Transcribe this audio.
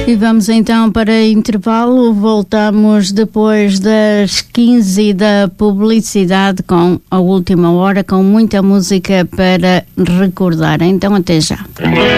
E vamos então para intervalo. Voltamos depois das 15 da publicidade com a última hora, com muita música para recordar. Então até já.